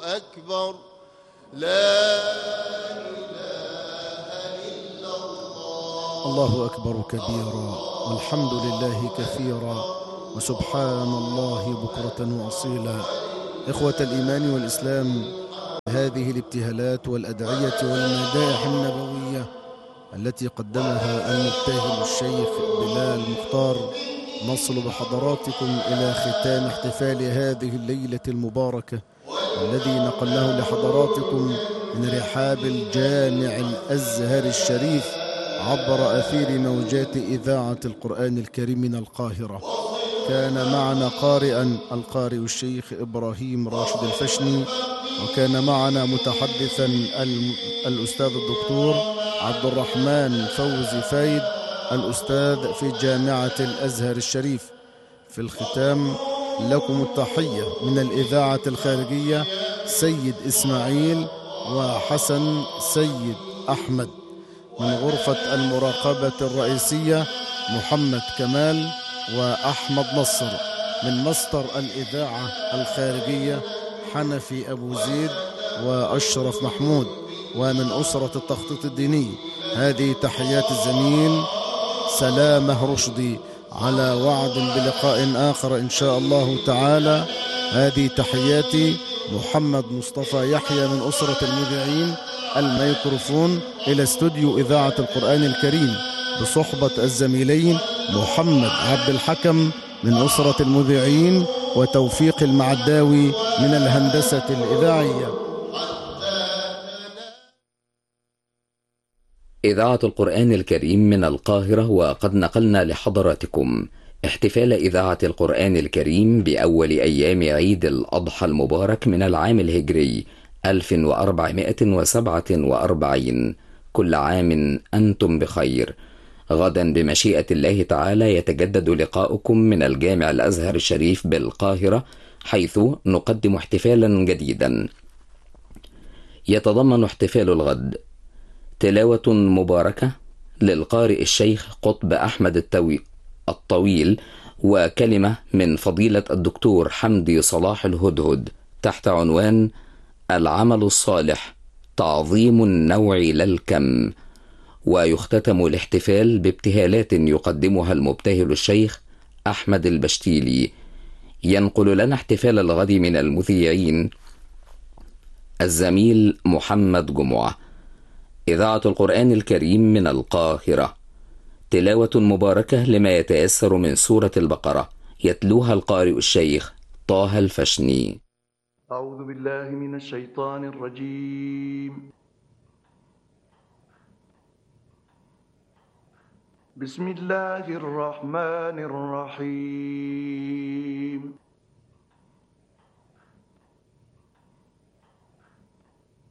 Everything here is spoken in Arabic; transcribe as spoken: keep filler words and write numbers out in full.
أكبر لا إله إلا الله. الله أكبر كبيرا، والحمد لله كثيرا، وسبحان الله بكرة وأصيلا. إخوة الإيمان والإسلام، هذه الابتهالات والأدعية والمدائح النبوية التي قدمها المبتهل الشيخ بلال مختار نصل بحضراتكم إلى ختام احتفال هذه الليلة المباركة الذي نقلناه لحضراتكم من رحاب الجامع الأزهر الشريف عبر أثير موجات إذاعة القرآن الكريم من القاهرة. كان معنا قارئا القارئ الشيخ إبراهيم راشد الفشني، وكان معنا متحدثا الأستاذ الدكتور عبد الرحمن فوزي فايد الأستاذ في جامعة الأزهر الشريف. في الختام لكم التحية من الإذاعة الخارجية سيد إسماعيل وحسن سيد أحمد، من غرفة المراقبة الرئيسية محمد كمال وأحمد نصر، من مصدر الإذاعة الخارجية حنفي أبو زيد وأشرف محمود، ومن أسرة التخطيط الديني هذه تحيات الزميل سلامة رشدي، على وعد بلقاء آخر إن شاء الله تعالى. هذه تحياتي محمد مصطفى يحيى من أسرة المذيعين، الميكروفون إلى استوديو إذاعة القرآن الكريم بصحبة الزميلين محمد عبد الحكم من أسرة المذيعين وتوفيق المعداوي من الهندسة الإذاعية. إذاعة القرآن الكريم من القاهرة، وقد نقلنا لحضراتكم احتفال إذاعة القرآن الكريم بأول أيام عيد الأضحى المبارك من العام الهجري ألف وأربعمائة وسبعة وأربعين. كل عام أنتم بخير. غدا بمشيئة الله تعالى يتجدد لقاؤكم من الجامع الأزهر الشريف بالقاهرة، حيث نقدم احتفالا جديدا يتضمن احتفال الغد تلاوة مباركة للقارئ الشيخ قطب أحمد التوي الطويل، وكلمة من فضيلة الدكتور حمدي صلاح الهدهد تحت عنوان العمل الصالح تعظيم النوع لا الكم. ويختتم الاحتفال بابتهالات يقدمها المبتهل الشيخ أحمد البشتيلي. ينقل لنا احتفال الغد من المذيعين الزميل محمد جمعة. إذاعة القرآن الكريم من القاهرة. تلاوة مباركة لما يتيسر من سورة البقرة، يتلوها القارئ الشيخ طه الفشني. أعوذ بالله من الشيطان الرجيم. بسم الله الرحمن الرحيم.